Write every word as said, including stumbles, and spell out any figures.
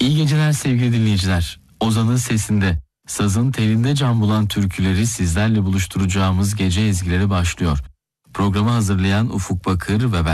İyi geceler sevgili dinleyiciler. Ozan'ın sesinde, sazın telinde can bulan türküleri sizlerle buluşturacağımız gece ezgileri başlıyor. Programı hazırlayan Ufuk Bakır ve ben